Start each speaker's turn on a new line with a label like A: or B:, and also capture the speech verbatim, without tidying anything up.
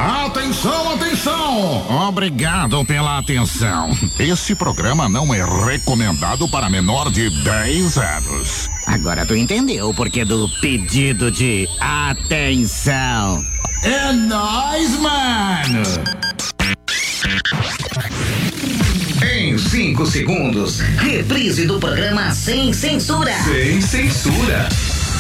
A: Atenção, atenção! Obrigado pela atenção. Esse programa não é recomendado para menor de dez anos.
B: Agora tu entendeu o porquê do pedido de atenção.
A: É nóis, mano!
C: Em cinco segundos, reprise do programa Sem Censura.
D: Sem Censura.